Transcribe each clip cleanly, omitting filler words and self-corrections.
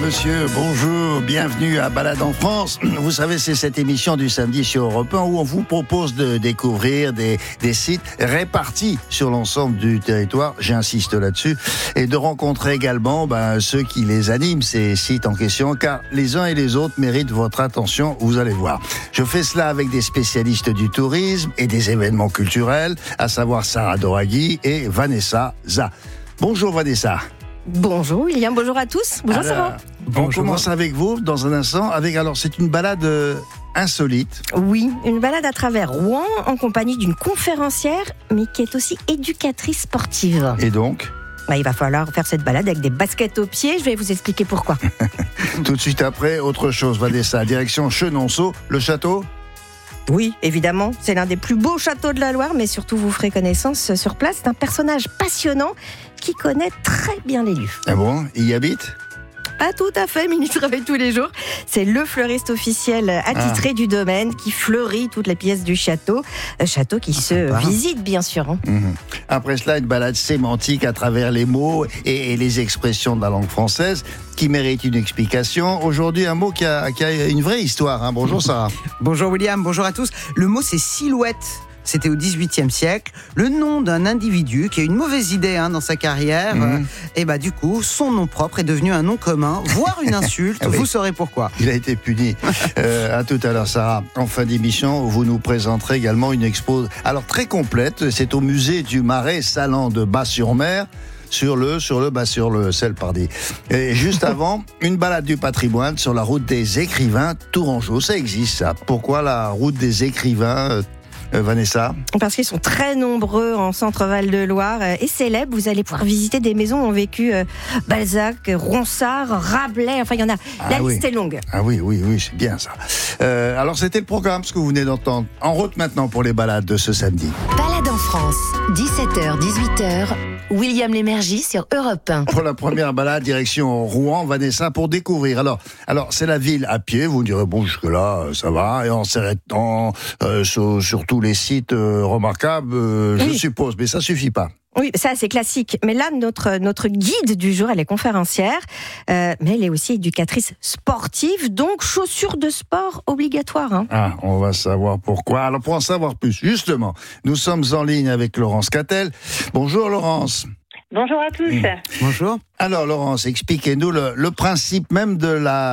monsieur, bonjour, bienvenue à Balade en France. Vous savez, c'est cette émission du samedi sur Europe 1 où on vous propose de découvrir des sites répartis sur l'ensemble du territoire, j'insiste là-dessus, et de rencontrer également ceux qui les animent, ces sites en question, car les uns et les autres méritent votre attention, vous allez voir. Je fais cela avec des spécialistes du tourisme et des événements culturels, à savoir Sarah Doraghi et Vanessa Za. Bonjour Vanessa. Bonjour William, bonjour à tous. Bonjour Sarah. On commence avec vous dans un instant. C'est une balade insolite. Oui, une balade à travers Rouen en compagnie d'une conférencière, mais qui est aussi éducatrice sportive. Et donc il va falloir faire cette balade avec des baskets aux pieds. Je vais vous expliquer pourquoi. Tout de suite après, autre chose, Vanessa. Direction Chenonceau, le château. Oui, évidemment, c'est l'un des plus beaux châteaux de la Loire, mais surtout vous ferez connaissance sur place d'un personnage passionnant qui connaît très bien les lieux. Ah bon, il y habite ? Pas tout à fait, mais il y travaille tous les jours. C'est le fleuriste officiel attitré du domaine qui fleurit toutes les pièces du château. Château qui se visite, bien sûr. Après cela, une balade sémantique à travers les mots et les expressions de la langue française qui mérite une explication. Aujourd'hui, un mot qui a une vraie histoire. Bonjour Sarah. Bonjour William, bonjour à tous. Le mot, c'est silhouette. C'était au XVIIIe siècle, le nom d'un individu qui a une mauvaise idée dans sa carrière. Et du coup, son nom propre est devenu un nom commun, voire une insulte. Oui. Vous saurez pourquoi. Il a été puni. À tout à l'heure, Sarah. En fin d'émission, vous nous présenterez également une expo. Alors très complète. C'est au musée du Marais Sallant de Bas-sur-Mer. Sur le sel, pardon. Et juste avant, une balade du patrimoine sur la route des écrivains Tourangeau. Ça existe, ça. Pourquoi la route des écrivains Vanessa ? Parce qu'ils sont très nombreux en Centre-Val de Loire et célèbres. Vous allez pouvoir visiter des maisons où ont vécu Balzac, Ronsard, Rabelais. Enfin, il y en a. La liste est longue. Ah oui, c'est bien ça. Alors, c'était le programme, ce que vous venez d'entendre. En route maintenant pour les balades de ce samedi. Balade en France, 17h, 18h. William Lémergie sur Europe 1. Pour la première balade, direction Rouen, Vanessa, pour découvrir. Alors, c'est la ville à pied. Vous me direz, bon, jusque-là, ça va. Et en s'arrêtant sur tous les sites remarquables, je suppose. Mais ça suffit pas. Oui, ça c'est classique. Mais là, notre guide du jour, elle est conférencière, mais elle est aussi éducatrice sportive, donc chaussures de sport obligatoires. On va savoir pourquoi. Alors pour en savoir plus, justement, nous sommes en ligne avec Laurence Cattel. Bonjour Laurence. Bonjour à tous. Bonjour. Alors Laurence, expliquez-nous le principe même de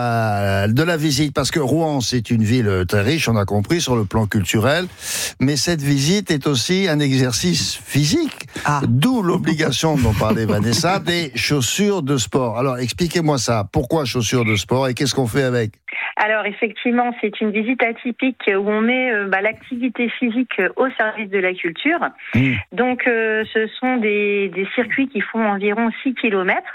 la visite, parce que Rouen c'est une ville très riche, on a compris, sur le plan culturel, mais cette visite est aussi un exercice physique, d'où l'obligation dont parlait Vanessa, des chaussures de sport. Alors expliquez-moi ça, pourquoi chaussures de sport et qu'est-ce qu'on fait avec ? Alors effectivement, c'est une visite atypique où on met l'activité physique au service de la culture. Donc ce sont des circuits qui font environ 6 kilomètres.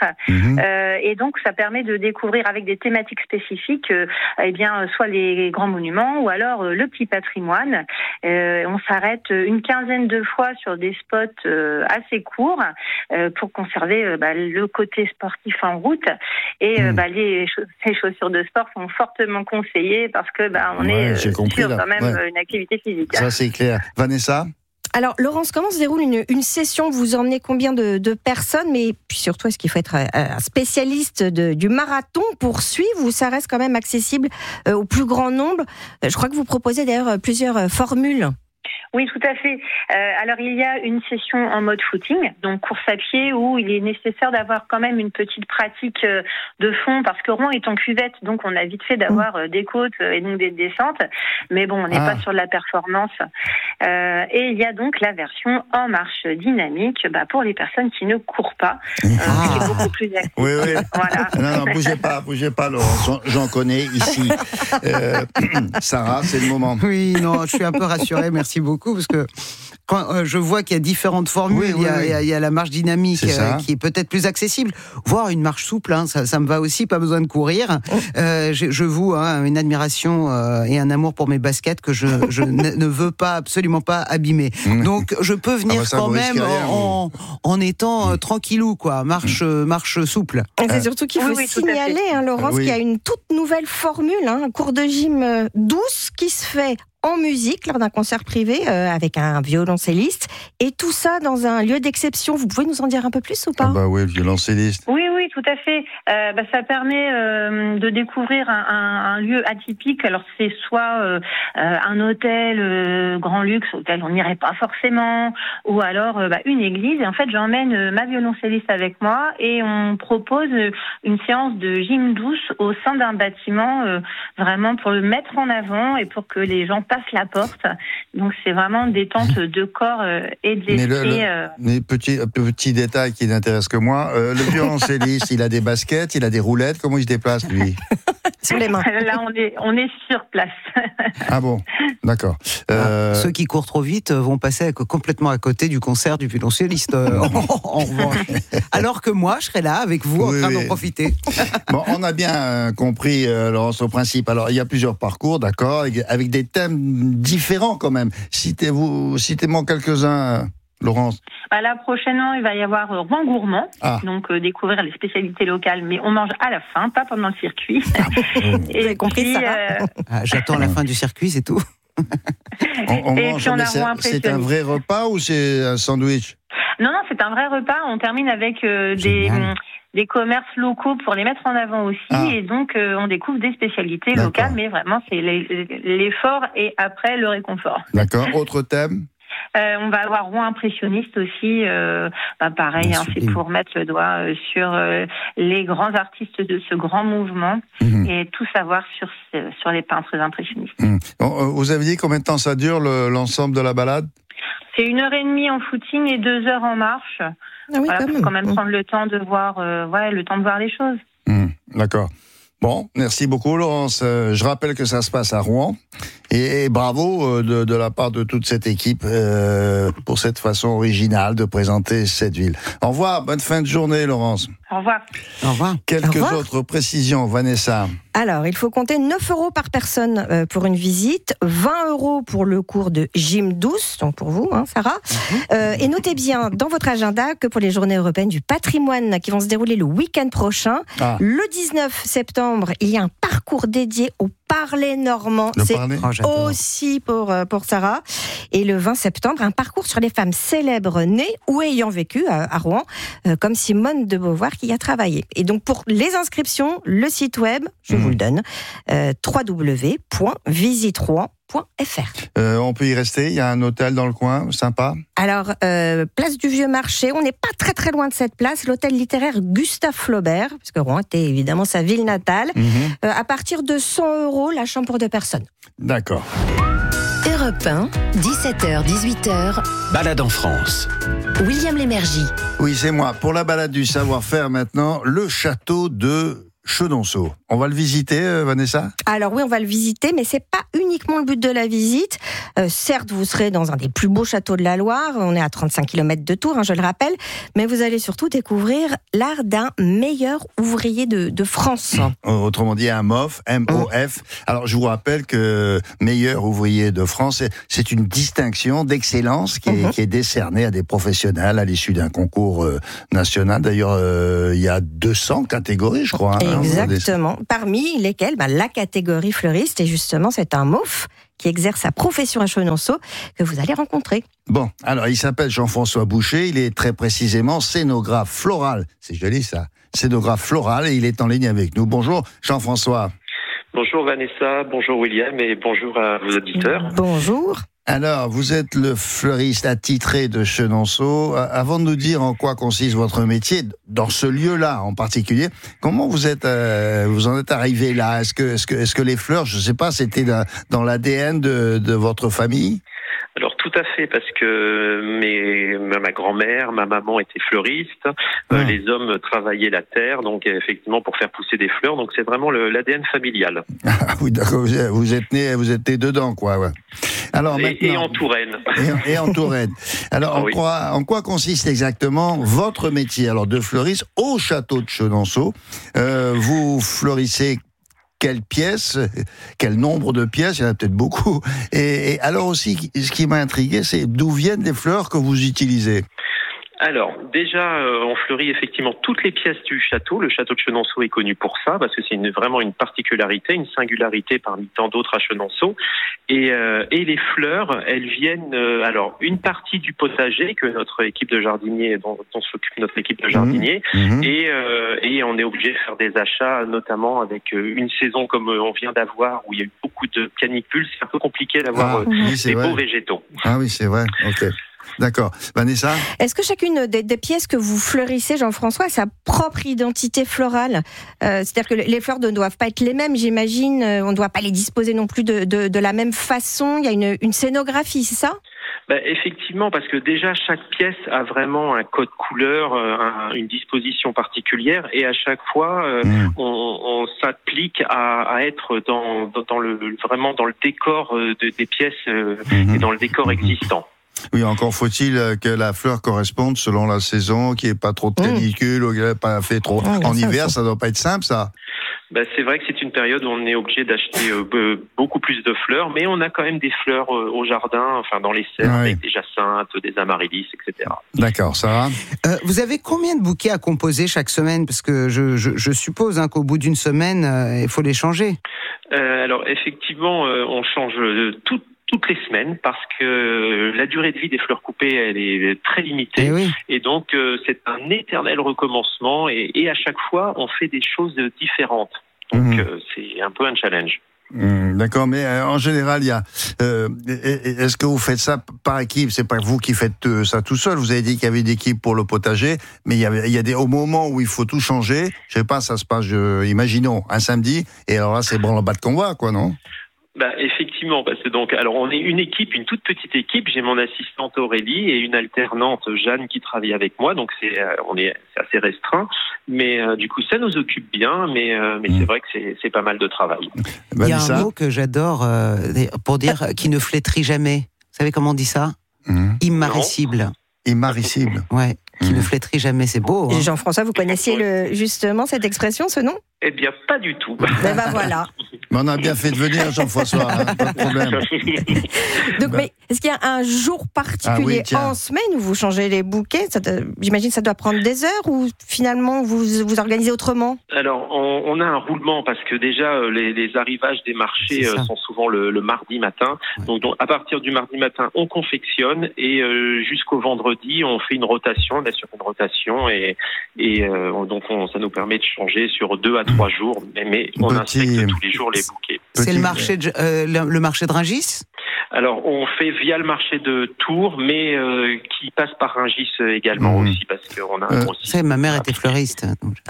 Et donc ça permet de découvrir avec des thématiques spécifiques soit les grands monuments ou alors le petit patrimoine. On s'arrête une quinzaine de fois sur des spots assez courts pour conserver le côté sportif en route. Et ces chaussures de sport sont fortement conseillées parce que on est sur quand même une activité physique. Ça c'est clair. Vanessa ? Alors, Laurence, comment se déroule une session ? Vous emmenez combien de personnes ? Mais puis surtout, est-ce qu'il faut être un spécialiste du marathon pour suivre ou ça reste quand même accessible au plus grand nombre ? Je crois que vous proposez d'ailleurs plusieurs formules. Oui, tout à fait. Alors, il y a une session en mode footing, donc course à pied, où il est nécessaire d'avoir quand même une petite pratique de fond, parce que Rouen est en cuvette, donc on a vite fait d'avoir des côtes et donc des descentes, mais bon, on n'est pas sur de la performance. Et il y a donc la version en marche dynamique pour les personnes qui ne courent pas, qui est beaucoup plus active. Oui. Voilà. Non, bougez pas, Laurence, j'en connais ici. Sarah, c'est le moment. Oui, non, je suis un peu rassuré, merci beaucoup, parce que quand je vois qu'il y a différentes formules, il y a la marche dynamique qui est peut-être plus accessible, voire une marche souple, ça me va aussi, pas besoin de courir. Je voue une admiration et un amour pour mes baskets que je ne veux absolument pas abîmer. Donc je peux venir quand même en étant tranquillou, marche souple. C'est surtout qu'il faut signaler, Laurence, qu'il y a une toute nouvelle formule, un cours de gym douce qui se fait en musique lors d'un concert privé avec un violoncelliste. Et tout ça dans un lieu d'exception. Vous pouvez nous en dire un peu plus ou pas ? Oui, le violoncelliste. Oui, tout à fait. Ça permet de découvrir un lieu atypique. Alors c'est soit un hôtel grand luxe auquel on n'irait pas forcément, ou alors une église. Et en fait, j'emmène ma violoncelliste avec moi et on propose une séance de gym douce au sein d'un bâtiment, vraiment pour le mettre en avant et pour que les gens passent la porte. Donc c'est vraiment détente de corps et de l'esprit. Mais petit détail qui n'intéresse que moi, le violoncelliste, il a des baskets, il a des roulettes, comment il se déplace lui ? Sur les mains. Là, on est sur place. Ah bon, d'accord. Ceux qui courent trop vite vont passer complètement à côté du concert du violoncelliste, en revanche. Alors que moi, je serai là avec vous en train d'en profiter. Bon, on a bien compris, Laurence, au principe. Alors, il y a plusieurs parcours, d'accord, avec des thèmes différents quand même. Citez-moi quelques-uns, Laurence. Là, prochainement, il va y avoir Rouen Gourmand, donc découvrir les spécialités locales, mais on mange à la fin, pas pendant le circuit. Vous avez compris ça. J'attends la fin du circuit, c'est tout. On mange, c'est un vrai repas ou c'est un sandwich ? Non, c'est un vrai repas. On termine avec des commerces locaux pour les mettre en avant aussi. Et donc, on découvre des spécialités locales, mais vraiment, c'est l'effort et après le réconfort. D'accord. Autre thème ? On va avoir Rouen impressionniste aussi. Pareil, c'est pour mettre le doigt sur les grands artistes de ce grand mouvement et tout savoir sur les peintres impressionnistes. Vous avez dit combien de temps ça dure l'ensemble de la balade ? C'est 1h30 en footing et 2 heures en marche. Pour quand même prendre le temps de voir, les choses. D'accord. Bon, merci beaucoup, Laurence. Je rappelle que ça se passe à Rouen. Et bravo de la part de toute cette équipe pour cette façon originale de présenter cette ville. Au revoir, bonne fin de journée, Laurence. Au revoir. Au revoir. Quelques autres précisions, Vanessa. Alors, il faut compter 9 € par personne pour une visite, 20 € pour le cours de gym douce, donc pour vous, Sarah. Et notez bien dans votre agenda que pour les Journées européennes du patrimoine qui vont se dérouler le week-end prochain, le 19 septembre, il y a un parcours dédié au parler normand. C'est aussi pour Sarah. Et le 20 septembre, un parcours sur les femmes célèbres nées ou ayant vécu à Rouen, comme Simone de Beauvoir qui y a travaillé. Et donc pour les inscriptions, le site web, je vous le donne, www.visitrouen.fr. On peut y rester, il y a un hôtel dans le coin, sympa. Alors, place du Vieux Marché, on n'est pas très très loin de cette place, l'hôtel littéraire Gustave Flaubert, parce que Rouen était évidemment sa ville natale, à partir de 100 € la chambre pour 2 personnes. D'accord. Europe 1, 17h-18h. Balade en France. William Lémergie. Oui, c'est moi. Pour la balade du savoir-faire maintenant, le château de Chenonceau. On va le visiter, Vanessa ? Alors oui, on va le visiter, mais c'est pas uniquement le but de la visite. Certes, vous serez dans un des plus beaux châteaux de la Loire. On est à 35 km de Tours, je le rappelle. Mais vous allez surtout découvrir l'art d'un meilleur ouvrier de France. Autrement dit, un MOF, M-O-F. Alors, je vous rappelle que meilleur ouvrier de France, c'est une distinction d'excellence qui est décernée à des professionnels à l'issue d'un concours national. D'ailleurs, il y a 200 catégories, je crois. Exactement. Parmi lesquelles, la catégorie fleuriste. Et justement, c'est un MOF qui exerce sa profession à Chenonceau que vous allez rencontrer. Bon, alors il s'appelle Jean-François Boucher. Il est très précisément scénographe floral. C'est joli ça. Scénographe floral et il est en ligne avec nous. Bonjour Jean-François. Bonjour Vanessa, bonjour William et bonjour à vos auditeurs. Bonjour. Alors, vous êtes le fleuriste attitré de Chenonceau. Avant de nous dire en quoi consiste votre métier, dans ce lieu-là en particulier, comment vous en êtes arrivé là ? Est-ce que les fleurs, je ne sais pas, c'était dans l'ADN de votre famille ? Alors tout à fait, parce que ma grand-mère, ma maman étaient fleuristes, les hommes travaillaient la terre, donc effectivement pour faire pousser des fleurs, donc c'est vraiment l'ADN familial. Ah oui, d'accord, vous êtes né dedans, quoi. Ouais. Alors et en Touraine. Et en Touraine. Alors en quoi consiste exactement votre métier alors de fleuriste au château de Chenonceau ? Vous fleurissez quelles pièces, quel nombre de pièces, il y en a peut-être beaucoup. Et alors aussi, ce qui m'a intrigué, c'est d'où viennent les fleurs que vous utilisez ? Alors, déjà, on fleurit effectivement toutes les pièces du château. Le château de Chenonceau est connu pour ça, parce que c'est vraiment une particularité, une singularité parmi tant d'autres à Chenonceau. Et les fleurs, elles viennent, alors, une partie du potager que notre équipe de jardiniers, dont s'occupe notre équipe de jardiniers, et on est obligé de faire des achats, notamment avec une saison comme on vient d'avoir, où il y a eu beaucoup de canicules. C'est un peu compliqué d'avoir des beaux végétaux. Ah oui, c'est vrai, ok. D'accord. Vanessa ? Est-ce que chacune des pièces que vous fleurissez, Jean-François, a sa propre identité florale ? C'est-à-dire que les fleurs ne doivent pas être les mêmes, j'imagine. On ne doit pas les disposer non plus de la même façon. Il y a une scénographie, c'est ça ? Effectivement, parce que déjà chaque pièce a vraiment un code couleur, une disposition particulière, et à chaque fois on s'applique à être vraiment dans le décor des pièces et dans le décor existant. Oui, encore faut-il que la fleur corresponde selon la saison, qu'il n'y ait pas trop de canicule, ou qu'il n'y ait pas fait trop. En hiver, ça ne doit pas être simple, ça. C'est vrai que c'est une période où on est obligé d'acheter beaucoup plus de fleurs, mais on a quand même des fleurs au jardin, enfin dans les serres, avec des jacinthes, des amaryllis, etc. D'accord, Sarah ? Vous avez combien de bouquets à composer chaque semaine ? Parce que je suppose qu'au bout d'une semaine, il faut les changer. Alors effectivement, on change toutes les semaines, parce que la durée de vie des fleurs coupées, elle est très limitée. Et donc, c'est un éternel recommencement, et à chaque fois, on fait des choses différentes. Donc, c'est un peu un challenge. D'accord, mais en général, il y a. Est-ce que vous faites ça par équipe ? C'est pas vous qui faites ça tout seul. Vous avez dit qu'il y avait une équipe pour le potager, mais il y a au moment où il faut tout changer. Je sais pas, ça se passe. Imaginons un samedi, et alors là, c'est branle-bas de convoi, quoi, non ? Effectivement, parce que alors on est une équipe, une toute petite équipe. J'ai mon assistante Aurélie et une alternante Jeanne qui travaille avec moi, donc c'est assez restreint, mais du coup ça nous occupe bien, mais c'est vrai que c'est pas mal de travail. Il y a un mot que j'adore pour dire qui ne flétrit jamais. Vous savez comment on dit ça ? Immaricible. Immaricible. Ouais. Qui ne flétrit jamais, c'est beau. Hein. Jean-François, vous connaissiez justement cette expression, ce nom ? Eh bien, pas du tout. Voilà. Mais on a bien fait de venir, Jean-François, pas de problème. Donc, mais est-ce qu'il y a un jour particulier en semaine où vous changez les bouquets ? J'imagine que ça doit prendre des heures, ou finalement vous organisez autrement ? Alors, on a un roulement, parce que déjà, les arrivages des marchés sont souvent le mardi matin. Donc, à partir du mardi matin, on confectionne, et jusqu'au vendredi, on fait une rotation, on assure une rotation, et donc ça nous permet de changer sur 2 à 3 jours, mais on inspecte tous les jours les bouquets. C'est le marché de Rungis ? Alors, on fait via le marché de Tours, mais qui passe par Rungis également aussi, parce qu'on a un gros site. Ma mère était fleuriste.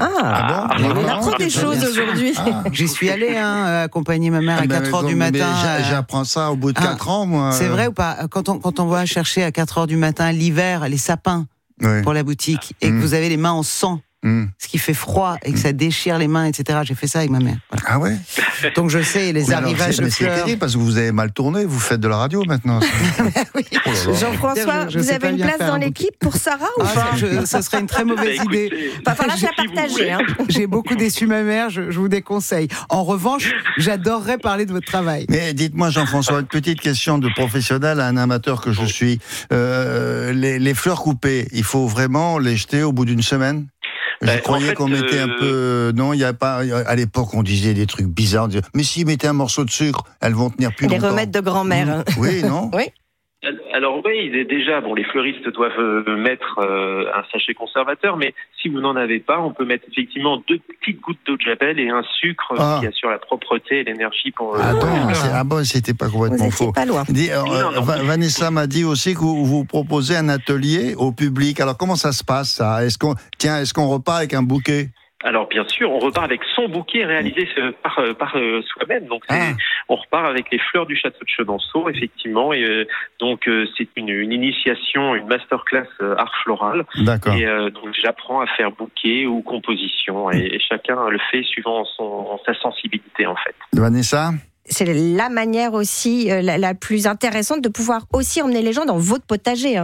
On apprend des choses aujourd'hui. J'y suis allé accompagner ma mère à 4h du matin. J'apprends ça au bout de 4 ans, moi. C'est vrai ou pas ? Quand on va chercher à 4h du matin l'hiver les sapins pour la boutique, et que vous avez les mains en sang, ce qui fait froid et que ça déchire les mains, etc. J'ai fait ça avec ma mère. Voilà. Ah ouais. Donc je sais les arrivages de fleurs. C'est terrible parce que vous avez mal tourné. Vous faites de la radio maintenant. Oui. Jean-François, vous avez une place dans l'équipe pour Sarah ou pas ? Ça serait une très mauvaise idée. Il va falloir la partager. J'ai beaucoup déçu ma mère. Je vous déconseille. En revanche, j'adorerais parler de votre travail. Mais dites-moi, Jean-François, une petite question de professionnel à un amateur que je suis. Les fleurs coupées, il faut vraiment les jeter au bout d'une semaine ? Je croyais qu'on mettait un peu... Non, il n'y a pas... À l'époque, on disait des trucs bizarres. On disait, mais s'ils mettaient un morceau de sucre, elles vont tenir plus longtemps. Les remèdes de grand-mère. Oui, non ? Oui. Alors oui, déjà, les fleuristes doivent mettre un sachet conservateur, mais si vous n'en avez pas, on peut mettre effectivement 2 petites gouttes d'eau de javel et un sucre qui assure la propreté et l'énergie pour... c'était pas complètement faux. Pas loin. Vanessa m'a dit aussi que vous proposez un atelier au public. Alors comment ça se passe, ça ? Est-ce qu'on repart avec un bouquet ? Alors bien sûr, on repart avec son bouquet réalisé par soi-même. Donc on repart avec les fleurs du château de Chenonceau, effectivement. Et donc c'est une initiation, une masterclass art floral. D'accord. Et donc j'apprends à faire bouquet ou composition, et chacun le fait suivant sa sensibilité en fait. Vanessa ? C'est la manière aussi la plus intéressante de pouvoir aussi emmener les gens dans votre potager, hein.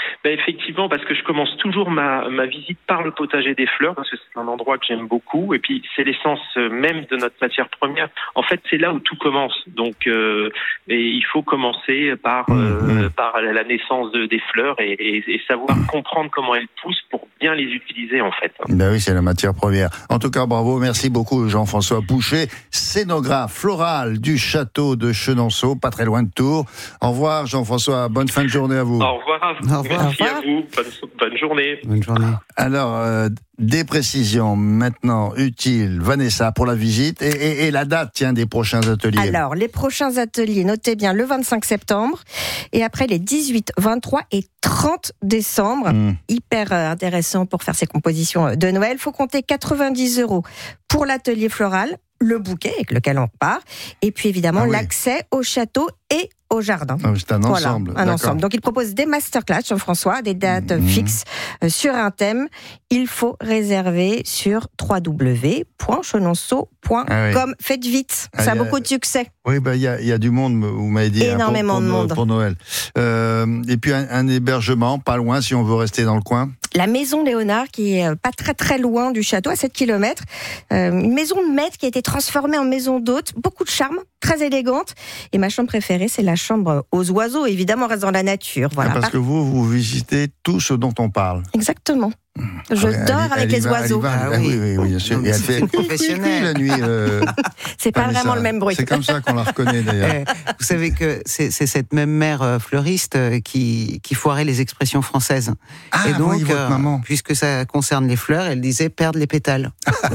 Effectivement, parce que je commence toujours ma visite par le potager des fleurs, parce que c'est un endroit que j'aime beaucoup, et puis c'est l'essence même de notre matière première. En fait, c'est là où tout commence. Donc, et il faut commencer par la naissance des fleurs et savoir comprendre comment elles poussent pour bien les utiliser, en fait. Ben oui, c'est la matière première. En tout cas, bravo, merci beaucoup Jean-François Boucher, scénographe floral du château de Chenonceau, pas très loin de Tours. Au revoir Jean-François, bonne fin de journée à vous. Au revoir. Merci à vous, bonne journée. Bonne journée. Alors, des précisions maintenant utiles, Vanessa, pour la visite et la date, des prochains ateliers. Alors, les prochains ateliers, notez bien le 25 septembre et après les 18, 23 et 30 décembre. Hyper intéressant pour faire ces compositions de Noël. Il faut compter 90 € pour l'atelier floral, le bouquet avec lequel on part, et puis évidemment l'accès au château et au jardin. C'est un ensemble. Un ensemble. Donc il propose des masterclass, Jean-François, des dates fixes sur un thème. Il faut réserver sur www.chenonceau.com. Faites vite, ça a beaucoup de succès. Oui, il y a du monde, vous m'avez dit. Énormément de monde. Pour Noël. Et puis un hébergement, pas loin si on veut rester dans le coin. La maison Léonard, qui est pas très très loin du château, à 7 km. Une maison de maître qui a été transformée en maison d'hôte. Beaucoup de charme, très élégante. Et ma chambre préférée, c'est la chambre aux oiseaux. Évidemment, on reste dans la nature. Voilà. Parce que vous visitez tout ce dont on parle. Exactement. Je dors avec les oiseaux. Oui, bien sûr. Et elle fait professionnelle la nuit. C'est pas vraiment le même bruit. C'est comme ça qu'on la reconnaît d'ailleurs. Vous savez que c'est cette même mère fleuriste qui foirait les expressions françaises. Et donc, votre maman. Puisque ça concerne les fleurs, elle disait perdre les pétales.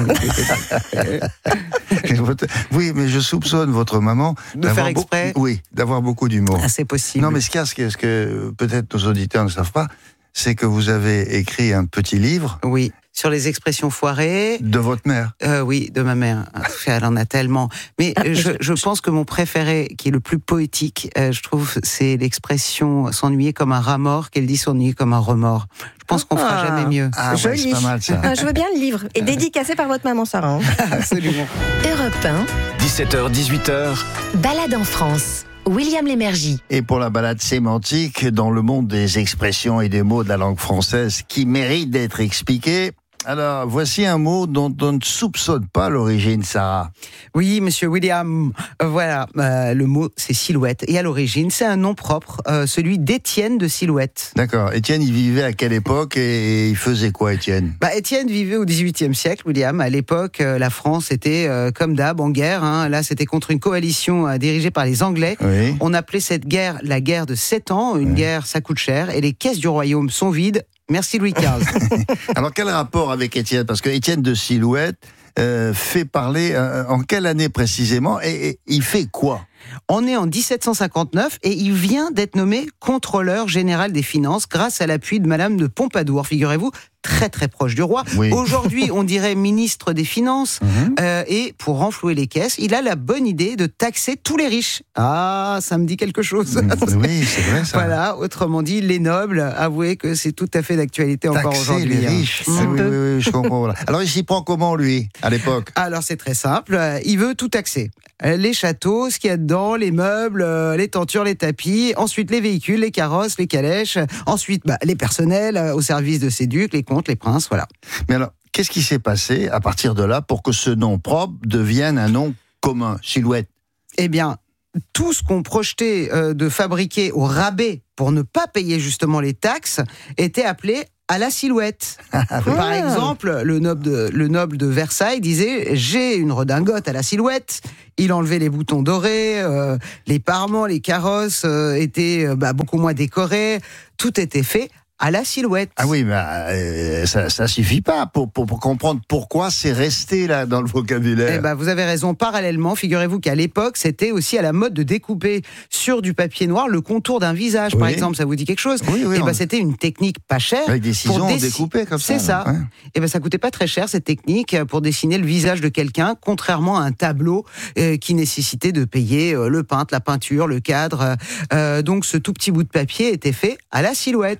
Oui, mais je soupçonne votre maman de faire exprès. D'avoir beaucoup d'humour. C'est possible. Non, mais ce que peut-être nos auditeurs ne savent pas, c'est que vous avez écrit un petit livre. Oui, sur les expressions foirées. De votre mère. Oui, de ma mère. Elle en a tellement. Mais je pense que mon préféré, qui est le plus poétique, je trouve, c'est l'expression s'ennuyer comme un rat mort, qu'elle dit s'ennuyer comme un remords. Je pense qu'on fera jamais mieux. Joli. C'est pas mal ça. Je veux bien le livre. Et dédicacé par votre maman Sarah. Absolument. Europe 1. 17h, 18h. Balade en France. William Lémergie. Et pour la balade sémantique dans le monde des expressions et des mots de la langue française qui méritent d'être expliqués, alors voici un mot dont on ne soupçonne pas l'origine, Sarah. Oui, monsieur William, voilà, le mot c'est silhouette. Et à l'origine, c'est un nom propre, celui d'Étienne de Silhouette. D'accord. Étienne, il vivait à quelle époque et il faisait quoi, Étienne ? Étienne vivait au XVIIIe siècle, William. À l'époque, la France était, comme d'hab, en guerre. Là, c'était contre une coalition dirigée par les Anglais. Oui. On appelait cette guerre la guerre de 7 ans. Une guerre, ça coûte cher. Et les caisses du royaume sont vides. Merci Louis XV. Alors, quel rapport avec Étienne ? Parce que Étienne de Silhouette fait parler en quelle année précisément et il fait quoi ? On est en 1759 et il vient d'être nommé contrôleur général des finances grâce à l'appui de Madame de Pompadour, figurez-vous, très très proche du roi. Oui. Aujourd'hui, on dirait ministre des Finances. Et pour renflouer les caisses, il a la bonne idée de taxer tous les riches. Ah, ça me dit quelque chose. Oui, c'est vrai ça. Voilà, autrement dit, les nobles, avouez que c'est tout à fait d'actualité encore aujourd'hui. Taxer les riches. Oui, je comprends. Voilà. Alors il s'y prend comment lui, à l'époque ? Alors c'est très simple, il veut tout taxer. Les châteaux, ce qu'il y a dedans, les meubles, les tentures, les tapis, ensuite les véhicules, les carrosses, les calèches, ensuite les personnels au service de ces ducs, les comtes, les princes, voilà. Mais alors, qu'est-ce qui s'est passé à partir de là pour que ce nom propre devienne un nom commun, Silhouette ? Eh bien, tout ce qu'on projetait de fabriquer au rabais pour ne pas payer justement les taxes était appelé à la silhouette. Par exemple, le noble de Versailles disait « J'ai une redingote à la silhouette ». Il enlevait les boutons dorés, les parements, les carrosses étaient beaucoup moins décorés. Tout était fait à la silhouette. Ah oui, ça suffit pas pour comprendre pourquoi c'est resté là dans le vocabulaire. Vous avez raison. Parallèlement, figurez-vous qu'à l'époque, c'était aussi à la mode de découper sur du papier noir le contour d'un visage, par exemple. Ça vous dit quelque chose ? Oui. C'était une technique pas chère. Avec des ciseaux découpés comme ça. C'est ça. Ouais. Ça coûtait pas très cher cette technique pour dessiner le visage de quelqu'un, contrairement à un tableau qui nécessitait de payer le peintre, la peinture, le cadre. Donc ce tout petit bout de papier était fait à la silhouette. Ah oui.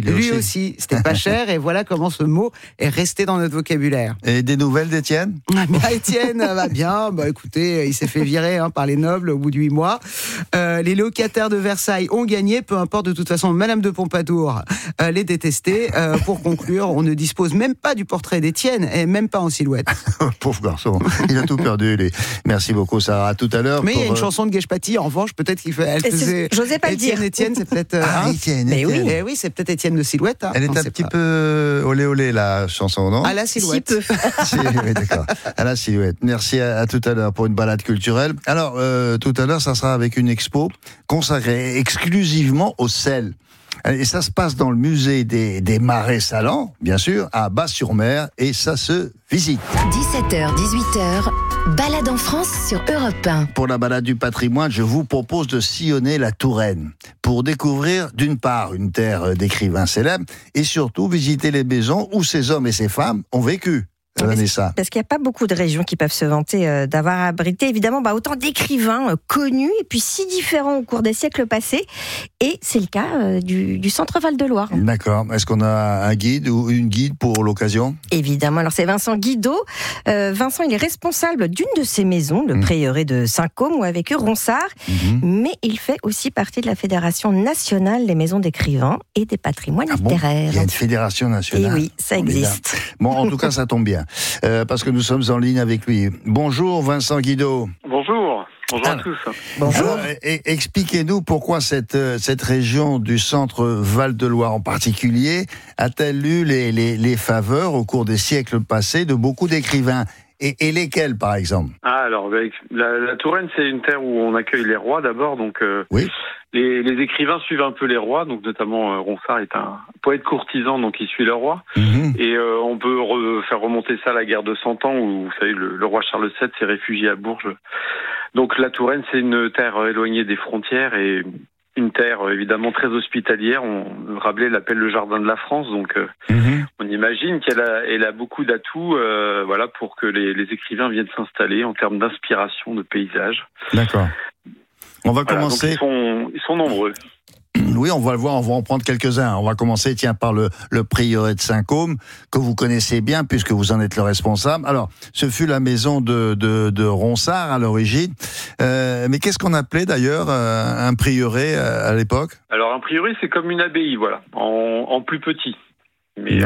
Lui aussi, c'était pas cher, et voilà comment ce mot est resté dans notre vocabulaire. Et des nouvelles d'Étienne ? Étienne va bien, écoutez, il s'est fait virer par les nobles au bout de 8 mois. Les locataires de Versailles ont gagné, peu importe, de toute façon, Madame de Pompadour les détestait. Pour conclure, on ne dispose même pas du portrait d'Étienne, et même pas en silhouette. Pauvre garçon, il a tout perdu. Merci beaucoup, Sarah. À tout à l'heure. Mais il y a une chanson de Guèche-Paty, en revanche, peut-être qu'il faisait. J'osais pas Étienne, le dire. Étienne, c'est peut-être. Étienne. Oui, c'est peut-être Étienne de silhouette. Elle est un petit peu olé olé, la chanson, non ? À la silhouette. Oui, d'accord. À la silhouette. Merci à tout à l'heure pour une balade culturelle. Alors, tout à l'heure, ça sera avec une expo consacrée exclusivement au sel. Et ça se passe dans le musée des Marais Salants, bien sûr, à Bas-sur-Mer, et ça se visite. 17h, 18h, balade en France sur Europe 1. Pour la balade du patrimoine, je vous propose de sillonner la Touraine pour découvrir d'une part une terre d'écrivains célèbres et surtout visiter les maisons où ces hommes et ces femmes ont vécu. Vanessa. Parce qu'il n'y a pas beaucoup de régions qui peuvent se vanter d'avoir abrité évidemment autant d'écrivains connus et puis si différents au cours des siècles passés. Et c'est le cas du Centre Val-de-Loire. D'accord. Est-ce qu'on a un guide ou une guide pour l'occasion ? Évidemment. Alors c'est Vincent Guidaud. Vincent, il est responsable d'une de ces maisons, le prieuré de Saint-Côme, où a vécu Ronsard. Mais il fait aussi partie de la Fédération nationale des maisons d'écrivains et des patrimoines littéraires. Il y a une fédération nationale. Et oui, ça existe. Bon, en tout cas, ça tombe bien. Parce que nous sommes en ligne avec lui. Bonjour Vincent Guidaud. Bonjour. Bonjour à tous. Bonjour. Alors, expliquez-nous pourquoi cette région du centre Val-de-Loire en particulier a-t-elle eu les faveurs au cours des siècles passés de beaucoup d'écrivains et lesquels par exemple ? Alors la Touraine, c'est une terre où on accueille les rois d'abord, donc oui. Les écrivains suivent un peu les rois, donc notamment Ronsard est un poète courtisan, donc il suit le roi. Et on peut faire remonter ça à la guerre de 100 ans où, vous savez, le roi Charles VII s'est réfugié à Bourges. Donc la Touraine, c'est une terre éloignée des frontières et une terre évidemment très hospitalière. Rabelais l'appelle le jardin de la France, donc on imagine qu'elle a beaucoup d'atouts pour que les écrivains viennent s'installer en termes d'inspiration, de paysage. D'accord. On va commencer. Ils sont nombreux. Oui, on va le voir, on va en prendre quelques-uns. On va commencer, par le prieuré de Saint-Côme, que vous connaissez bien, puisque vous en êtes le responsable. Alors, ce fut la maison de Ronsard, à l'origine. Mais qu'est-ce qu'on appelait, d'ailleurs, un prieuré à l'époque ? Alors, un prieuré, c'est comme une abbaye, voilà, en plus petit. Mais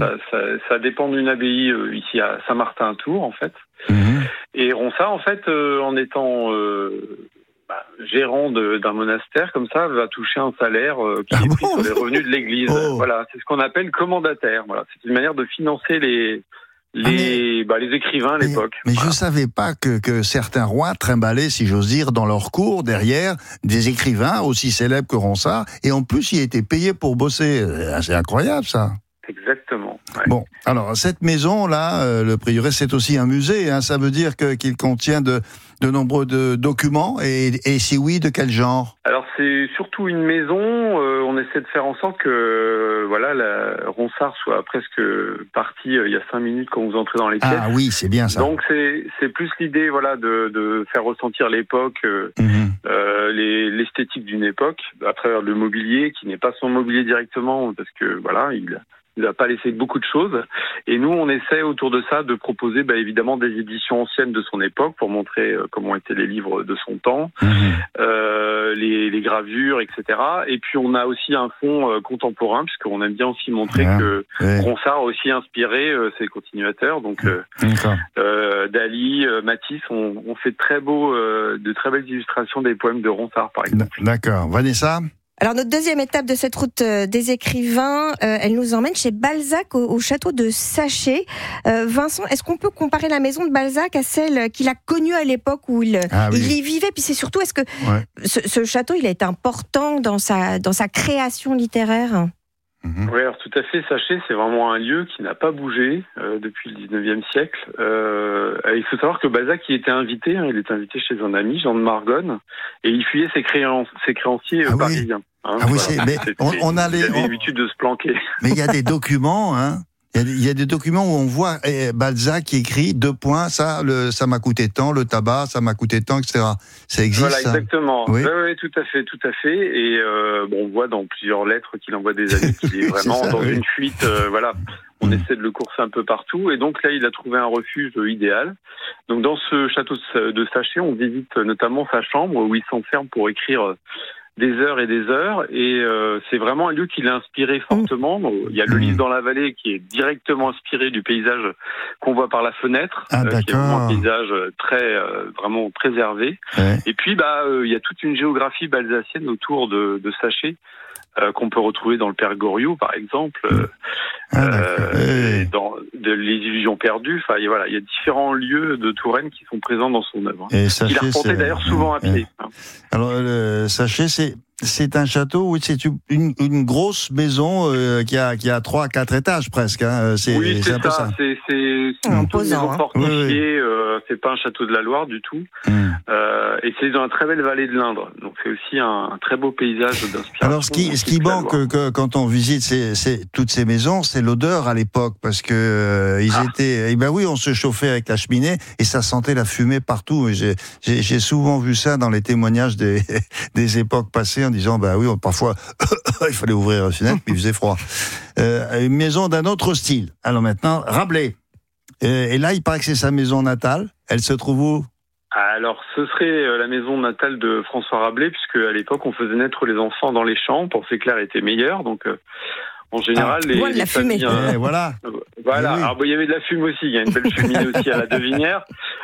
ça dépend d'une abbaye, ici à Saint-Martin-à-Tours, en fait. Et Ronsard, en fait, en étant... gérant d'un monastère, comme ça, va toucher un salaire qui est pris sur les revenus de l'église. Voilà, c'est ce qu'on appelle commandataire. Voilà, c'est une manière de financer les écrivains à l'époque. Mais je savais pas que certains rois trimballaient, si j'ose dire, dans leur cour, derrière, des écrivains aussi célèbres que Ronsard, et en plus, ils étaient payés pour bosser. C'est incroyable, ça. Exactement. Ouais. Bon, alors, cette maison-là, le prieuré, c'est aussi un musée, hein, ça veut dire qu'il contient de nombreux documents, et si oui, de quel genre ? Alors, c'est surtout une maison, on essaie de faire en sorte que, Ronsard soit presque parti il y a 5 minutes quand vous entrez dans les pièces. Ah oui, c'est bien ça. Donc, c'est plus l'idée, de faire ressentir l'époque, l'esthétique d'une époque, à travers le mobilier, qui n'est pas son mobilier directement, parce que, il n'a pas laissé beaucoup de choses. Et nous, on essaie autour de ça de proposer évidemment des éditions anciennes de son époque pour montrer comment étaient les livres de son temps, les gravures, etc. Et puis on a aussi un fond contemporain, puisqu'on aime bien aussi montrer que Ronsard a aussi inspiré ses continuateurs. Donc Dali, Matisse ont fait de très belles illustrations des poèmes de Ronsard, par exemple. D'accord. Vanessa ? Alors notre deuxième étape de cette route des écrivains, elle nous emmène chez Balzac au château de Saché. Vincent, est-ce qu'on peut comparer la maison de Balzac à celle qu'il a connue à l'époque où il y vivait ? Puis c'est surtout, est-ce que ce château, il a été important dans sa création littéraire ? Oui, alors tout à fait. Saché, c'est vraiment un lieu qui n'a pas bougé depuis le 19e siècle. Il faut savoir que Balzac il était invité chez un ami, Jean de Margonne, et il fuyait ses créanciers parisiens. Mais on a l'habitude de se planquer. Mais il y a des documents, Il y a des documents où on voit Balzac qui écrit 2 points, ça m'a coûté tant, le tabac, ça m'a coûté tant, etc. Ça existe, voilà, exactement. Oui, tout à fait. Et on voit dans plusieurs lettres qu'il envoie des amis qu'il est vraiment dans une fuite. On essaie de le courser un peu partout. Et donc là, il a trouvé un refuge idéal. Donc dans ce château de Saché, on visite notamment sa chambre où il s'enferme pour écrire des heures et des heures, et c'est vraiment un lieu qui l'a inspiré fortement. Il y a le Lys dans la vallée qui est directement inspiré du paysage qu'on voit par la fenêtre, qui est vraiment un paysage vraiment préservé. Ouais. Et puis il y a toute une géographie balsacienne autour de Saché, qu'on peut retrouver dans le Père Goriot, par exemple, dans les Illusions perdues. Enfin, il y a différents lieux de Touraine qui sont présents dans son œuvre. Et Saché, il a reporté d'ailleurs souvent à pied. Alors, Saché, c'est un château, oui, c'est une grosse maison qui a 3 à 4 étages presque. Hein. C'est un peu ça. C'est une maison fortifiée. C'est pas un château de la Loire du tout. Et c'est dans une très belle vallée de l'Indre. Donc c'est aussi un très beau paysage d'inspiration. Alors ce qui manque quand on visite toutes ces maisons, c'est l'odeur à l'époque, parce que étaient. On se chauffait avec la cheminée et ça sentait la fumée partout. J'ai souvent vu ça dans les témoignages des époques passées, en disant parfois il fallait ouvrir la fenêtre puis il faisait froid. Une maison d'un autre style. Alors maintenant, Rabelais. Et là, il paraît que c'est sa maison natale. Elle se trouve où ? Alors, ce serait la maison natale de François Rabelais, puisque à l'époque, on faisait naître les enfants dans les champs. On pensait que l'air était meilleur, donc en général, les familles... Voilà. Oui. Alors, il y avait de la fume aussi. Il y a une belle cheminée aussi à la Devinière.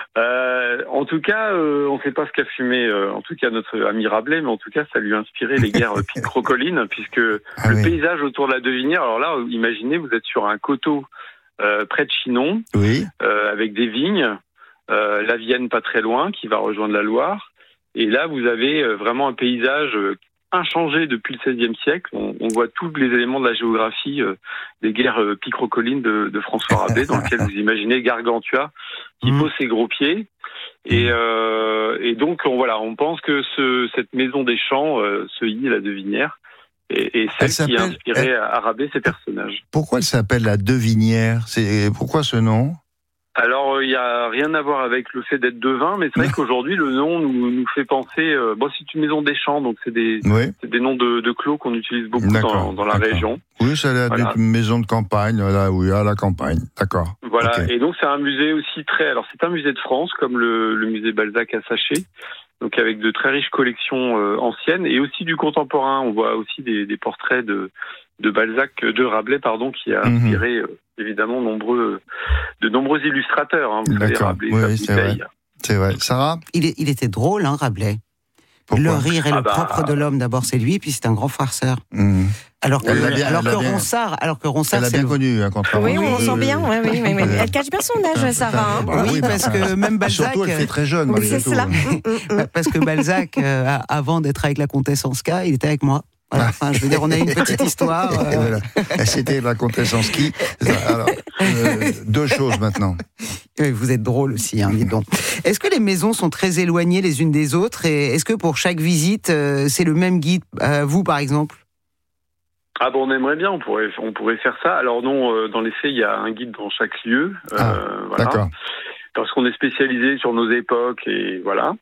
En tout cas, on ne sait pas ce qu'a fumé, en tout cas, notre ami Rabelais, mais en tout cas, ça lui a inspiré les guerres Pic-Crocoline, puisque le paysage autour de la Devinière, alors là, imaginez, vous êtes sur un coteau près de Chinon, avec des vignes, la Vienne pas très loin, qui va rejoindre la Loire, et là, vous avez vraiment un paysage inchangé depuis le XVIe siècle. On voit tous les éléments de la géographie des guerres Pic-Crocoline de François Rabelais, dans lequel vous imaginez Gargantua qui pose ses gros pieds. Et donc, on pense que cette maison des champs, ce Ily, la Devinière, est celle qui a inspiré à Rabelais ces personnages. Pourquoi elle s'appelle la Devinière ? Pourquoi ce nom ? Alors, il n'y a rien à voir avec le fait d'être devin, mais c'est vrai qu'aujourd'hui, le nom nous fait penser... c'est une maison des champs, donc c'est des noms de clos qu'on utilise beaucoup dans la région. Oui, ça a l'air d'être une maison de campagne, à la campagne, d'accord. Voilà, et donc c'est un musée aussi Alors, c'est un musée de France, comme le musée Balzac à Saché, donc avec de très riches collections anciennes, et aussi du contemporain. On voit aussi des portraits de Rabelais, qui a inspiré... évidemment, de nombreux illustrateurs. Hein, vous savez, Rabelais, c'est vrai. Sarah ? Il était drôle, Rabelais. Pourquoi ? Le rire est le propre de l'homme. D'abord, c'est lui, puis c'est un grand farceur. Alors que Ronsard, elle a bien connu, contrairement. Oui, on sent bien. Oui. Elle cache bien son âge, Sarah. Oui, parce que même Balzac. Surtout, elle fait très jeune. Oui, c'est cela. Parce que Balzac, avant d'être avec la comtesse Anska, il était avec moi. Voilà. Enfin, je veux dire, on a une petite histoire. Voilà. C'était la comtesse en ski. Alors, 2 choses maintenant. Vous êtes drôle aussi, dis donc. Est-ce que les maisons sont très éloignées les unes des autres, et est-ce que pour chaque visite, c'est le même guide, vous par exemple ? On aimerait bien, on pourrait faire ça. Alors non, dans les faits, il y a un guide dans chaque lieu. D'accord. Parce qu'on est spécialisé sur nos époques, et voilà.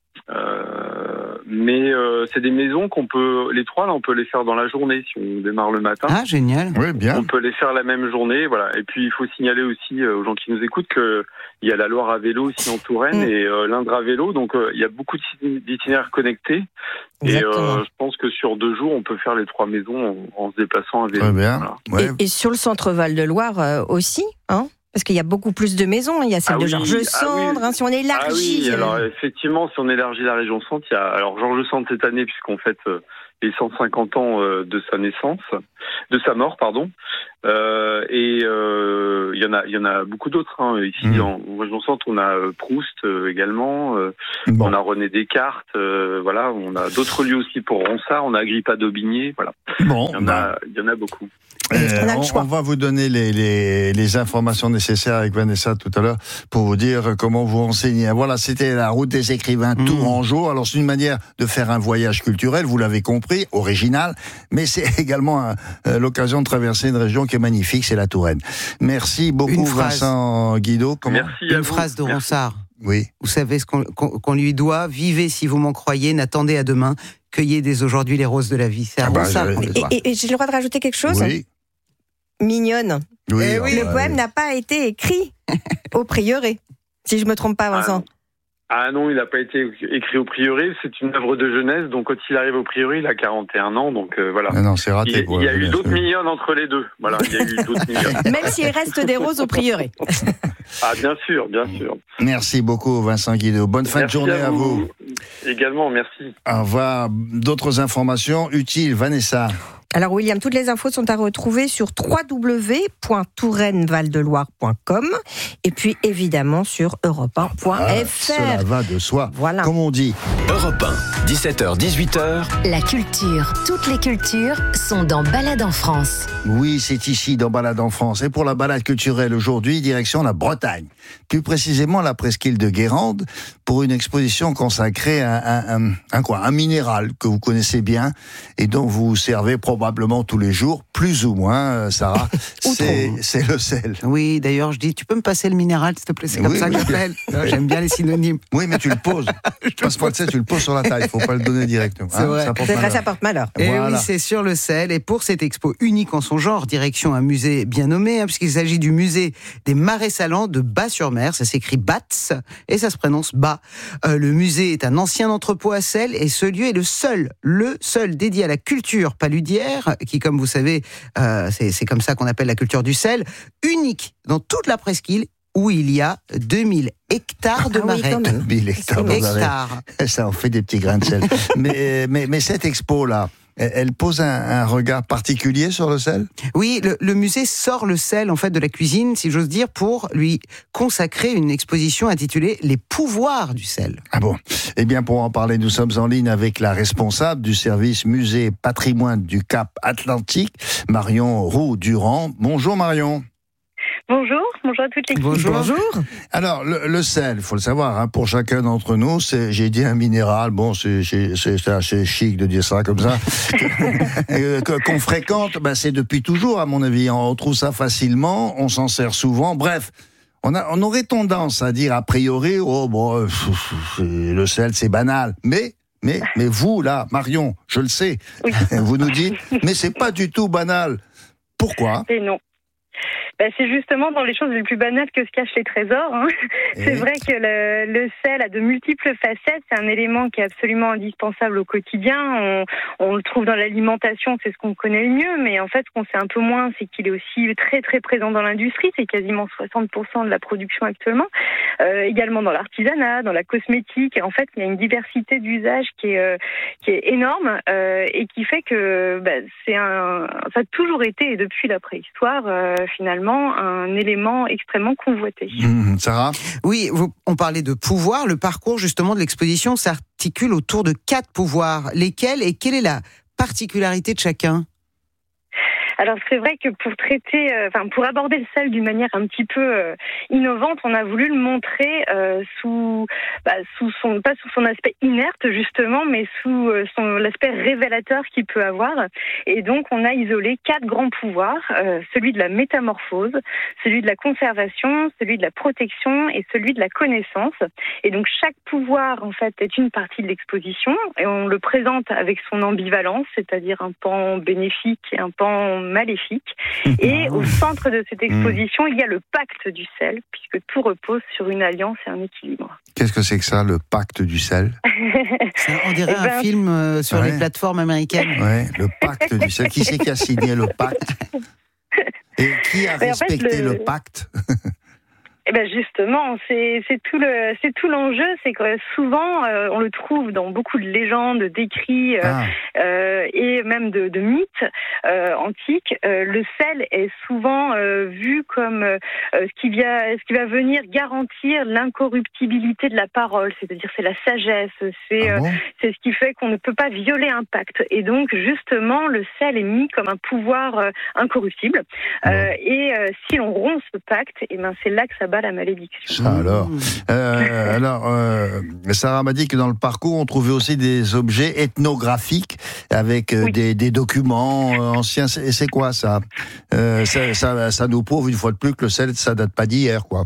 Mais c'est des maisons les 3 là, on peut les faire dans la journée si on démarre le matin. Ah, génial. Oui, bien. On peut les faire la même journée, voilà. Et puis il faut signaler aussi aux gens qui nous écoutent que il y a la Loire à vélo aussi en Touraine et l'Indre à vélo, donc il y a beaucoup d'itinéraires connectés. Exactement. Et je pense que sur 2 jours, on peut faire les 3 maisons en se déplaçant à vélo. Très bien. Voilà. Et sur le centre Val-de-Loire aussi, hein ? Parce qu'il y a beaucoup plus de maisons. Il y a celle de Georges Sand, si on élargit. Alors effectivement, si on élargit la région Centre, il y a Georges Sand cette année, puisqu'on fête les 150 ans de sa mort, pardon. Et il y en a beaucoup d'autres. Ici, en région Centre, on a Proust également. On a René Descartes. On a d'autres lieux aussi pour Ronsard. On a Agrippa d'Aubigné. Voilà. Il y en a beaucoup. On va vous donner les informations nécessaires avec Vanessa tout à l'heure pour vous dire comment vous renseigner. Voilà, c'était la route des écrivains Tourangeau. Alors c'est une manière de faire un voyage culturel, vous l'avez compris. surpris, original, mais c'est également l'occasion de traverser une région qui est magnifique, c'est la Touraine. Merci beaucoup Vincent Guido. Merci une phrase de Ronsard. Oui. Vous savez ce qu'on lui doit. Vivez si vous m'en croyez, n'attendez à demain. Cueillez dès aujourd'hui les roses de la vie. C'est un Ronsard. Et j'ai le droit de rajouter quelque chose ? Oui. Mignonne. Oui, le poème n'a pas été écrit au prieuré, si je me trompe pas, Vincent. Ah non, il n'a pas été écrit au prieuré, c'est une œuvre de jeunesse, donc quand il arrive au prieuré, il a 41 ans, donc voilà. Non, c'est raté. Il y a eu d'autres mignonnes entre les deux, voilà, il y a eu d'autres mignonnes. Même s'il reste des roses au prieuré. Ah bien sûr, bien sûr. Merci beaucoup Vincent Guido, bonne fin de journée à vous. Également, merci. Au revoir. D'autres informations utiles, Vanessa? Alors William, toutes les infos sont à retrouver sur www.tourainevaldeloire.com et puis évidemment sur europe1.fr. Cela va de soi, comme on dit. Europe 1, 17h-18h. La culture, toutes les cultures sont dans Balade en France. Oui, c'est ici dans Balade en France. Et pour la balade culturelle aujourd'hui, direction la Bretagne. Plus précisément la presqu'île de Guérande pour une exposition consacrée à un minéral que vous connaissez bien et dont vous vous servez probablement tous les jours, plus ou moins, Sarah. c'est le sel. Oui, d'ailleurs, je dis, tu peux me passer le minéral, s'il te plaît, c'est comme ça que j'appelle. J'aime bien les synonymes. Oui, mais tu le poses. Passe pas le sel, tu le poses sur la taille. Il ne faut pas le donner directement. C'est vrai. Ça porte malheur. Et oui, c'est sur le sel. Et pour cette expo unique en son genre, direction un musée bien nommé, puisqu'il s'agit du musée des Marais Salants de Bas-sur-Mer. Ça s'écrit BATS et ça se prononce Bas. Le musée est un ancien entrepôt à sel et ce lieu est le seul dédié à la culture paludière, qui, comme vous savez, c'est comme ça qu'on appelle la culture du sel, unique dans toute la presqu'île, où il y a 2000 hectares de marais. 2000 hectares de marais. Ça en fait des petits grains de sel. mais cette expo-là, elle pose un regard particulier sur le sel ? Oui, le musée sort le sel en fait de la cuisine, si j'ose dire, pour lui consacrer une exposition intitulée « Les pouvoirs du sel ». Ah bon ? Eh bien, pour en parler, nous sommes en ligne avec la responsable du service musée patrimoine du Cap Atlantique, Marion Roux-Durand. Bonjour Marion. Bonjour à toute l'équipe. Bonjour. Alors, le sel, il faut le savoir, pour chacun d'entre nous, j'ai dit un minéral, bon, c'est assez chic de dire ça comme ça, qu'on fréquente, c'est depuis toujours, à mon avis, on trouve ça facilement, on s'en sert souvent, bref. On aurait tendance à dire a priori, le sel, c'est banal, mais vous, là, Marion, je le sais, oui. Vous nous dites, mais c'est pas du tout banal. Pourquoi ? Et non. C'est justement dans les choses les plus banales que se cachent les trésors. C'est vrai que le sel a de multiples facettes. C'est un élément qui est absolument indispensable au quotidien. On le trouve dans l'alimentation, c'est ce qu'on connaît le mieux. Mais en fait, ce qu'on sait un peu moins, c'est qu'il est aussi très très présent dans l'industrie. C'est quasiment 60% de la production actuellement. Également dans l'artisanat, dans la cosmétique. Et en fait, il y a une diversité d'usages qui est énorme et qui fait que ça a toujours été, et depuis la préhistoire, finalement, un élément extrêmement convoité. Sarah ? Oui, on parlait de pouvoir. Le parcours justement de l'exposition s'articule autour de 4 pouvoirs. Lesquels et quelle est la particularité de chacun ? Alors c'est vrai que pour aborder le sel d'une manière un petit peu innovante, on a voulu le montrer pas sous son aspect inerte justement, mais sous l'aspect révélateur qu'il peut avoir. Et donc on a isolé 4 grands pouvoirs, celui de la métamorphose, celui de la conservation, celui de la protection et celui de la connaissance. Et donc chaque pouvoir en fait est une partie de l'exposition et on le présente avec son ambivalence, c'est-à-dire un pan bénéfique et un pan maléfique. Et au centre de cette exposition, il y a le pacte du sel, puisque tout repose sur une alliance et un équilibre. Qu'est-ce que c'est que ça, le pacte du sel ? On dirait un film sur les plateformes américaines. Oui, le pacte du sel. Qui c'est qui a signé le pacte ? Et qui a respecté le pacte ? Justement, c'est tout l'enjeu, c'est que souvent on le trouve dans beaucoup de légendes, d'écrits et même de mythes antiques. Le sel est souvent vu comme ce qui va venir garantir l'incorruptibilité de la parole, c'est-à-dire c'est la sagesse, c'est ce qui fait qu'on ne peut pas violer un pacte. Et donc justement, le sel est mis comme un pouvoir incorruptible. Et si l'on rompt ce pacte, c'est là que ça bas la malédiction. Ça alors, Sarah m'a dit que dans le parcours, on trouvait aussi des objets ethnographiques avec des documents anciens. C'est quoi ça, ça nous prouve une fois de plus que le sel, ça date pas d'hier, quoi.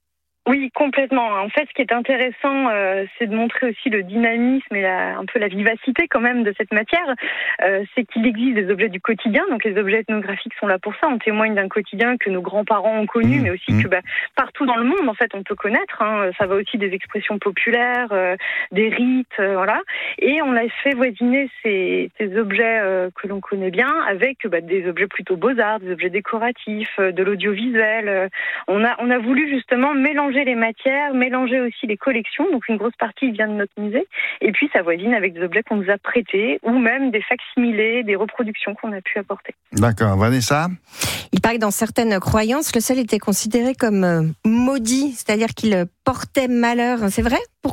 Oui, complètement. En fait, ce qui est intéressant, c'est de montrer aussi le dynamisme et un peu la vivacité quand même de cette matière. C'est qu'il existe des objets du quotidien, donc les objets ethnographiques sont là pour ça. On témoigne d'un quotidien que nos grands-parents ont connu, mais aussi que partout dans le monde, en fait, on peut connaître. Ça va aussi des expressions populaires, des rites, voilà. Et on a fait voisiner ces objets que l'on connaît bien avec des objets plutôt beaux-arts, des objets décoratifs, de l'audiovisuel. On a voulu justement mélanger les matières, mélanger aussi les collections, donc une grosse partie vient de notre musée, et puis ça voisine avec des objets qu'on nous a prêtés, ou même des facsimilés, des reproductions qu'on a pu apporter. D'accord. Vanessa ? Il paraît que dans certaines croyances, le sel était considéré comme maudit, c'est-à-dire qu'il portait malheur. C'est vrai ? Pourquoi ?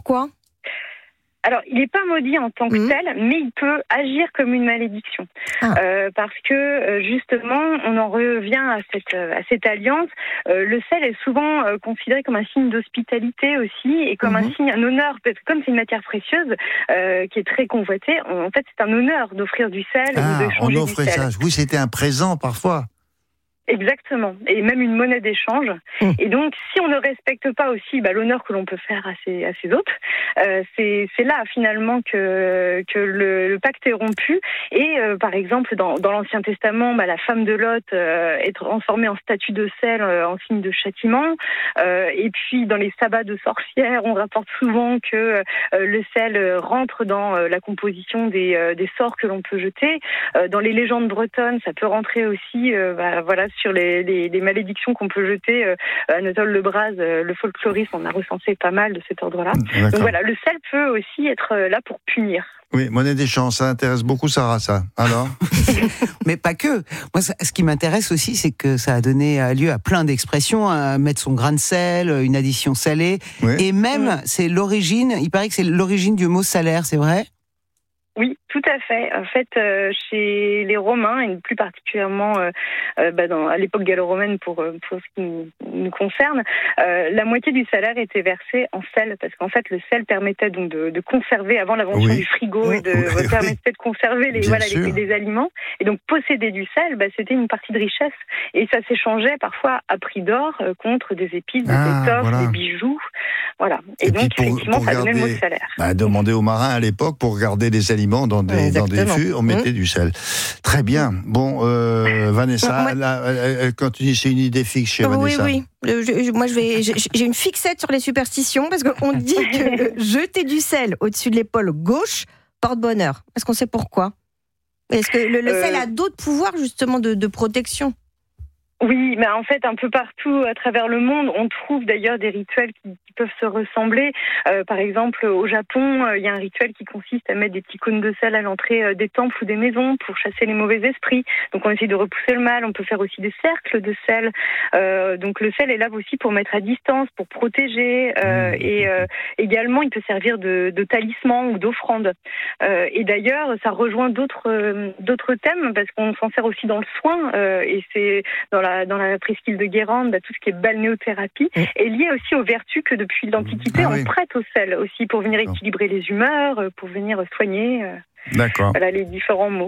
Alors, il n'est pas maudit en tant que tel, mais il peut agir comme une malédiction. Parce que, justement, on en revient à cette alliance. Le sel est souvent considéré comme un signe d'hospitalité aussi, et comme un signe, un honneur. Parce que comme c'est une matière précieuse, qui est très convoitée, en fait, c'est un honneur d'offrir du sel ou d'échanger du sel. On offrait ça. Oui, c'était un présent parfois. Exactement, et même une monnaie d'échange. Et donc, si on ne respecte pas aussi l'honneur que l'on peut faire à ses hôtes, c'est là finalement que le pacte est rompu. Et par exemple, dans l'Ancien Testament, la femme de Lot est transformée en statue de sel en signe de châtiment. Et puis, dans les sabbats de sorcières, on rapporte souvent que le sel rentre dans la composition des sorts que l'on peut jeter. Dans les légendes bretonnes, ça peut rentrer aussi, sur les malédictions qu'on peut jeter. Anatole Lebras, le folkloriste, on a recensé pas mal de cet ordre-là. D'accord. Donc voilà, le sel peut aussi être là pour punir. Oui, monnaie d'échange, ça intéresse beaucoup Sarah, ça. Alors ? Mais pas que. Moi, ce qui m'intéresse aussi, c'est que ça a donné lieu à plein d'expressions, à mettre son grain de sel, une addition salée. Oui. Et même, c'est l'origine, il paraît que c'est l'origine du mot salaire, c'est vrai ? Oui, tout à fait. En fait, chez les Romains, et plus particulièrement à l'époque gallo-romaine pour ce qui nous concerne, la moitié du salaire était versée en sel, parce qu'en fait, le sel permettait donc de conserver, avant l'invention du frigo, permettait de conserver les aliments. Et donc, posséder du sel, c'était une partie de richesse. Et ça s'échangeait parfois à prix d'or contre des épices, des étoffes, des bijoux. Voilà. Et donc, effectivement, ça donnait le mot de salaire. Demander aux marins à l'époque, pour garder les aliments dans des fûts, on mettait du sel. Très bien. Bon, Vanessa, elle continue, c'est une idée fixe chez Vanessa. Oui. Moi, j'ai une fixette sur les superstitions, parce qu'on dit que jeter du sel au-dessus de l'épaule gauche porte bonheur. Est-ce qu'on sait pourquoi ? Est-ce que le sel a d'autres pouvoirs, justement, de protection ? Oui, mais en fait, un peu partout à travers le monde, on trouve d'ailleurs des rituels qui peuvent se ressembler. Par exemple, au Japon, il y a un rituel qui consiste à mettre des petits cônes de sel à l'entrée des temples ou des maisons pour chasser les mauvais esprits. Donc, on essaie de repousser le mal. On peut faire aussi des cercles de sel. Donc, le sel est là aussi pour mettre à distance, pour protéger. Et également, il peut servir de talisman ou d'offrande. Et d'ailleurs, ça rejoint d'autres thèmes, parce qu'on s'en sert aussi dans le soin. Et c'est dans la presqu'île de Guérande, tout ce qui est balnéothérapie, est lié aussi aux vertus que depuis l'Antiquité on prête au sel aussi, pour venir équilibrer les humeurs, pour venir soigner les différents maux.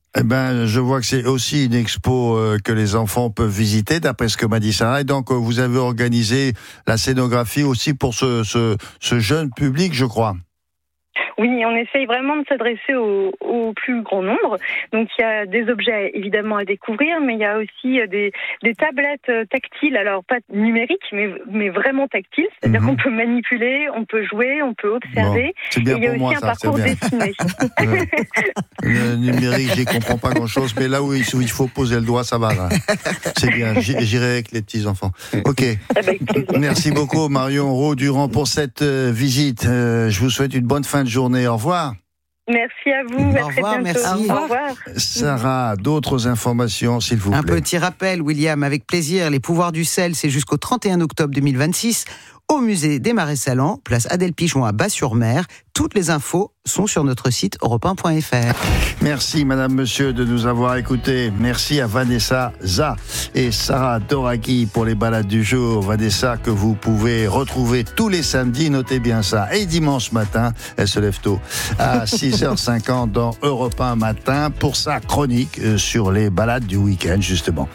Je vois que c'est aussi une expo que les enfants peuvent visiter, d'après ce que m'a dit Sarah. Et donc, vous avez organisé la scénographie aussi pour ce jeune public, je crois. Oui, on essaye vraiment de s'adresser au plus grand nombre. Donc, il y a des objets évidemment à découvrir, mais il y a aussi des tablettes tactiles, alors pas numériques, mais vraiment tactiles. C'est-à-dire qu'on peut manipuler, on peut jouer, on peut observer. C'est bien, et il y a pour aussi moi, un parcours dessiné. Le numérique, j'y comprends pas grand-chose, mais là où il faut poser le doigt, ça va. Là. C'est bien, j'irai avec les petits-enfants. Ok. Merci beaucoup, Marion Roux-Durand, pour cette visite. Je vous souhaite une bonne fin de journée. Au revoir. Merci à vous. Au revoir, merci. Au revoir. Sarah, d'autres informations, s'il vous plaît. Un petit rappel, William, avec plaisir. Les pouvoirs du sel, c'est jusqu'au 31 octobre 2026. au musée des Marais Salants, place Adèle Pichon à Bas-sur-Mer. Toutes les infos sont sur notre site europe1.fr. Merci madame, monsieur de nous avoir écoutés. Merci à Vanessa Za et Sarah Doraki pour les balades du jour. Vanessa que vous pouvez retrouver tous les samedis, notez bien ça. Et dimanche matin, elle se lève tôt, à 6h50 dans Europe 1 matin pour sa chronique sur les balades du week-end justement.